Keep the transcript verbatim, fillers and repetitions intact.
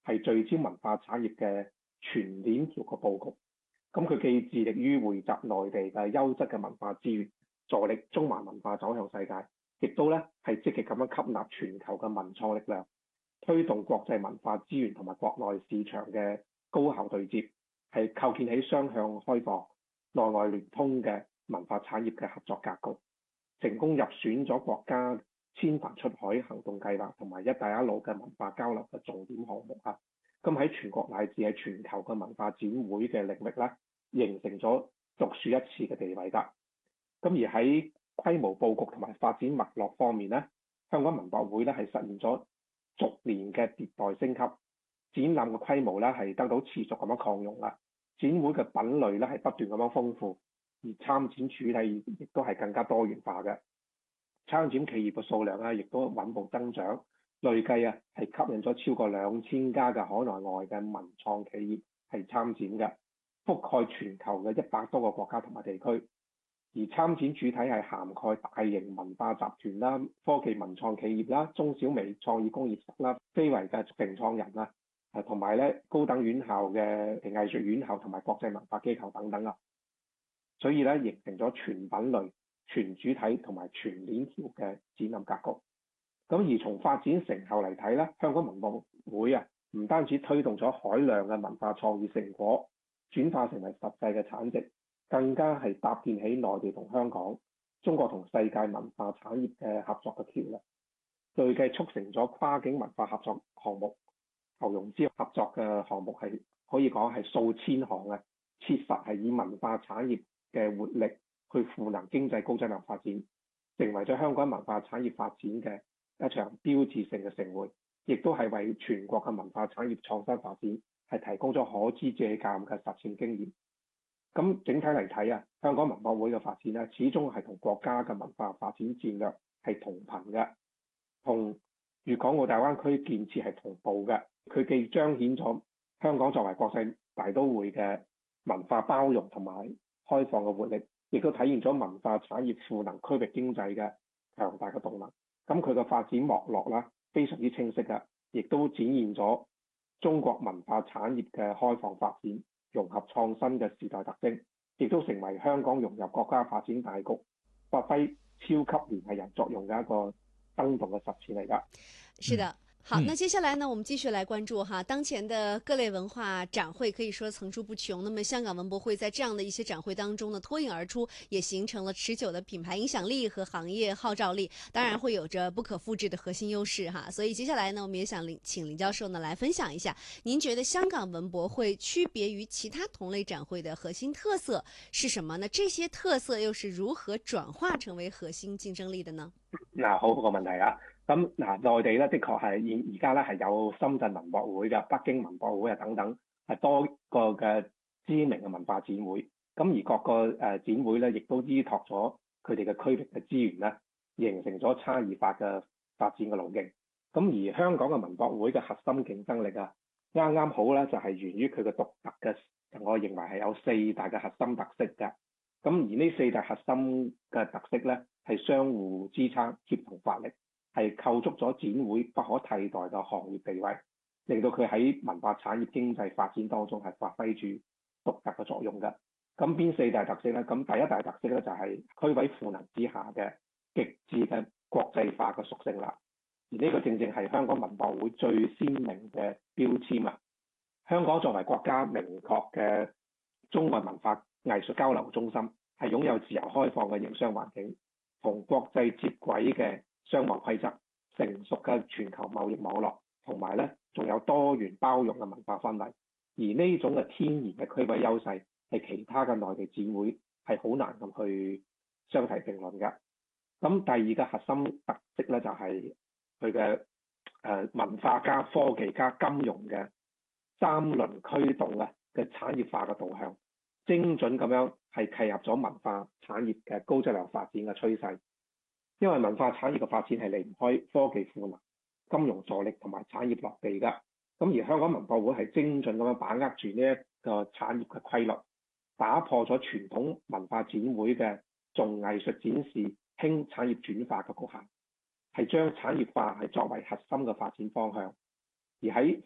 係聚焦文化產業嘅全鏈條嘅佈局。咁佢既致力於匯集內地嘅優質嘅文化資源，助力中華文化走向世界，亦都咧係積極咁樣吸納全球嘅文創力量，推動國際文化資源同埋國內市場嘅高效對接，係構建起雙向開放、內外聯通嘅文化產業嘅合作格局，成功入選咗國家千帆出海行動計劃同埋一帶一路嘅文化交流嘅重點項目啊！咁喺全國乃至係全球嘅文化展會嘅領域咧，形成咗獨樹一幟嘅地位㗎。咁而喺規模佈局同埋發展脈絡方面咧，香港文博會咧係實現咗逐年嘅迭代升級，展覽嘅規模咧係得到持續咁樣擴容啦，展會嘅品類咧係不斷咁樣豐富，而參展主題亦都係更加多元化嘅，參展企業嘅數量咧亦都穩步增長，累計啊係吸引咗超過兩千家嘅海內外嘅文創企業係參展嘅，覆蓋全球嘅一百多個國家同埋地區。而參展主體係涵蓋大型文化集團啦、科技文創企業啦、中小微創意工業室啦、非遺嘅平創人啦，誒同埋咧高等院校嘅藝術院校同埋國際文化機構等等啊，所以咧形成咗全品類、全主體同埋全鏈條嘅展覽格局。咁而從發展成效嚟睇咧，香港文博會啊，唔單止推動咗海量嘅文化創意成果轉化成為實際嘅產值，更加係搭建起內地同香港、中國同世界文化產業嘅合作嘅橋梁，累計促成咗跨境文化合作項目、投融資合作嘅項目係可以講係數千項啊，切實係以文化產業嘅活力去賦能經濟高質量發展，成為咗香港文化產業發展嘅一場標誌性嘅盛會，亦都係為全國嘅文化產業創新發展係提供咗可知借鑑嘅實踐經驗。咁整體嚟睇啊，香港文博會嘅發展咧，始終係同國家嘅文化發展戰略係同頻嘅，同粵港澳大灣區建設係同步嘅。佢既彰顯咗香港作為國際大都會嘅文化包容同埋開放嘅活力，亦都體現咗文化產業賦能區域經濟嘅強大嘅動能。咁佢嘅發展脈絡啦，非常之清晰嘅，亦都展現咗中國文化產業嘅開放發展、融合創新嘅時代特徵，亦都成為香港融入國家發展大局、發揮超級聯繫人作用嘅一個生動嘅實踐嚟㗎。 是的。好，那接下來呢，我們繼續來關注哈，當前的各類文化展會可以說層出不窮。那麼香港文博會在這樣的一些展會當中呢，脫穎而出，也形成了持久的品牌影響力和行業號召力，當然會有着不可複製的核心優勢哈。所以接下來呢，我們也想請林教授呢來分享一下，您覺得香港文博會區別於其他同類展會的核心特色是什麼呢？這些特色又是如何轉化成為核心競爭力的呢？ 嗱，好個問題啊！咁嗱，內地咧的確係現而家咧係有深圳文博會嘅、北京文博會啊等等，係多個嘅知名嘅文化展會。咁而各個誒展會咧，亦都依託咗佢哋嘅區域嘅資源咧，形成咗差異化嘅發展嘅路徑。咁而香港嘅文博會嘅核心競爭力啊，啱啱好咧就係源於佢嘅獨特嘅，我認為係有四大嘅核心特色嘅。咁而呢四大核心嘅特色咧，係相互支撐、協同發力，係構築咗展會不可替代嘅行業地位，令到佢喺文化產業經濟發展當中係發揮住獨特嘅作用嘅。咁邊四大特色咧？咁第一大特色咧就係區位賦能之下嘅極致嘅國際化嘅屬性啦。而呢個正正係香港文博會最鮮明嘅標籤啊！香港作為國家明確嘅中外文化藝術交流中心，係擁有自由開放嘅營商環境，同國際接軌嘅商貿規則，成熟嘅全球貿易網絡，同埋咧仲有多元包容嘅文化氛圍。而呢種嘅天然嘅區位優勢，係其他嘅內地展會係好難咁去相提並論嘅。咁第二個核心特色咧就係佢嘅誒文化加科技加金融嘅三輪驅動啊嘅產業化嘅導向，精準咁樣係契合咗文化產業嘅高質量發展嘅趨勢。因為文化產業嘅發展係離唔開科技賦能、金融助力同埋產業落地㗎。咁而香港文博會係精準咁樣把握住呢一個產業嘅規律，打破咗傳統文化展會嘅重藝術展示、輕產業轉化嘅局限，係將產業化係作為核心嘅發展方向。而喺